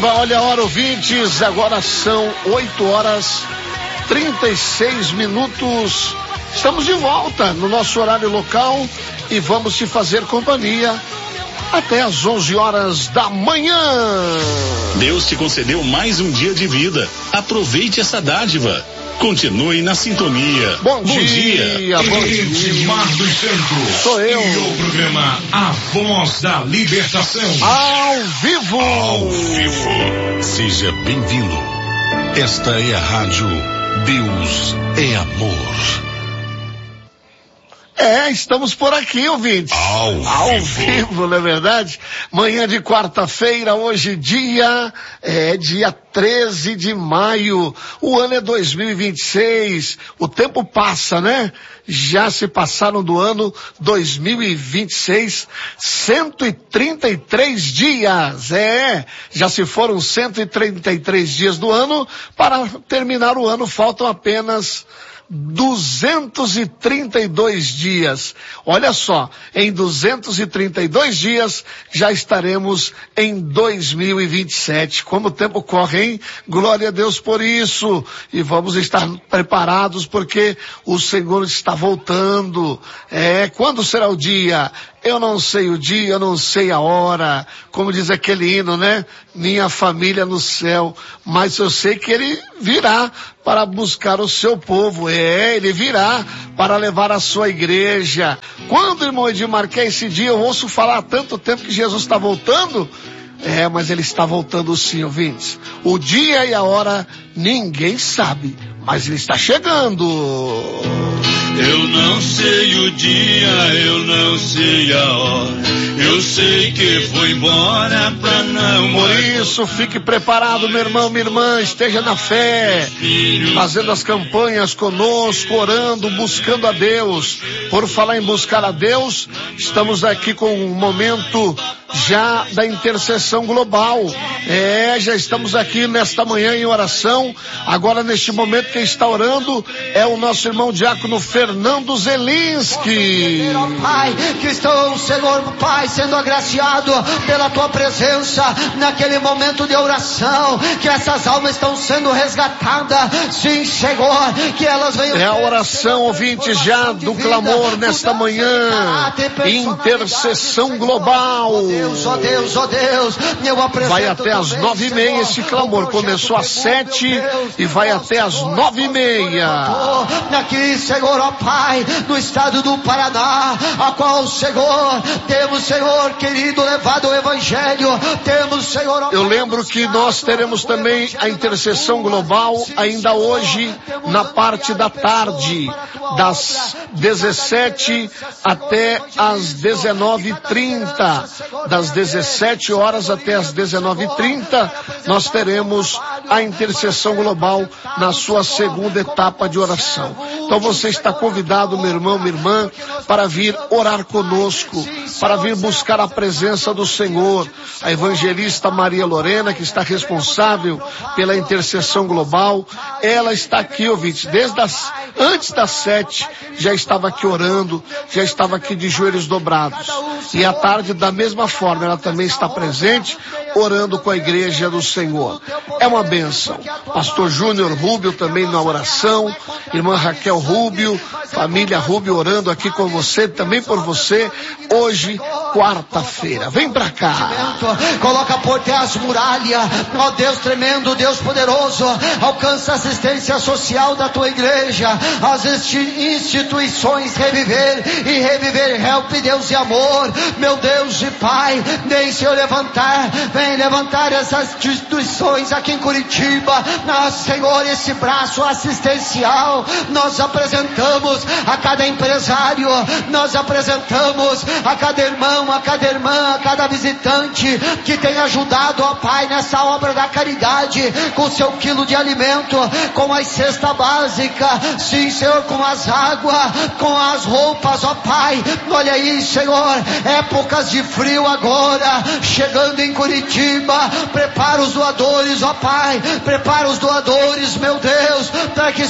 Caramba, olha a hora, ouvintes, agora são 8h36. Estamos de volta no nosso horário local e vamos te fazer companhia até às 11h da manhã. Deus te concedeu mais um dia de vida. Aproveite essa dádiva. Continue na sintonia. Bom dia. Edmar dos Santos. Sou eu. E o programa A Voz da Libertação. Ao vivo. Seja bem-vindo. Esta é a rádio Deus é Amor. Estamos por aqui, ouvintes. Ao vivo, não é verdade? Manhã de quarta-feira, hoje dia 13 de maio. O ano é 2026. O tempo passa, né? Já se passaram do ano 2026 133 dias. Já se foram 133 dias do ano. Para terminar o ano, faltam apenas 232 dias. Olha só, em 232 dias já estaremos em 2027. Como o tempo corre, hein? Glória a Deus por isso. E vamos estar preparados porque o Senhor está voltando. Quando será o dia? Eu não sei o dia, eu não sei a hora, como diz aquele hino, né? Minha família no céu, mas eu sei que ele virá para buscar o seu povo, ele virá para levar a sua igreja. Quando, irmão Edmar, que é esse dia? Eu ouço falar há tanto tempo que Jesus está voltando. Mas ele está voltando sim, ouvintes. O dia e a hora ninguém sabe, mas ele está chegando. Eu não sei o dia, eu não sei a hora, eu sei que foi embora pra não. Por isso, fique preparado, meu irmão, minha irmã, esteja na fé, fazendo as campanhas conosco, orando, buscando a Deus. Por falar em buscar a Deus, estamos aqui com um momento já da intercessão global. Já estamos aqui nesta manhã em oração. Agora, neste momento, quem está orando é o nosso irmão diácono Fernando Zelinski. Pai, que estou, Senhor, Pai, sendo agraciado pela tua presença naquele momento de oração, que essas almas estão sendo resgatadas. Sim, Senhor, que elas venham. É a oração, ouvinte, já do clamor nesta manhã. Intercessão global. Ó Deus, eu apresento. Vai até às 9h30 esse clamor. Começou às 7h e vai até às 9h30. Aqui, Senhor, ó Pai, no estado do Paraná, a qual, Senhor, temos, Senhor querido, levado o Evangelho. Temos, Senhor, ó Pai, eu lembro que nós teremos também a intercessão global ainda hoje na parte da tarde, das 17 até as 19h30. Das 17 horas até as 19h30, nós teremos a intercessão global na sua segunda etapa de oração. Então você está convidado, meu irmão, minha irmã, para vir orar conosco, para vir buscar a presença do Senhor. A evangelista Maria Lorena, que está responsável pela intercessão global, ela está aqui, ouvinte, antes das 7, já estava aqui orando, já estava aqui de joelhos dobrados. E à tarde, da mesma forma, ela também está presente, orando com a igreja do Senhor. É uma bênção. Pastor Júnior Rubio também na oração, irmã Raquel Rubio, família Rubio orando aqui com você, também por você, hoje, quarta-feira. Vem pra cá. Coloca por terra as muralhas, ó Deus tremendo, Deus poderoso, alcança a assistência social da tua igreja, as instituições reviver, help Deus e amor, meu Deus e Pai, vem Senhor vem levantar essas instituições aqui em Curitiba, Senhor, esse braço assistencial, nós apresentamos a cada empresário, nós apresentamos a cada irmão, a cada irmã, a cada visitante que tem ajudado, ó Pai, nessa obra da caridade, com seu quilo de alimento, com a cesta básica, sim Senhor, com as águas, com as roupas, ó Pai, olha aí Senhor, épocas de frio agora, chegando em Curitiba, prepara os doadores, ó Pai, prepara os doadores, meu Deus, para que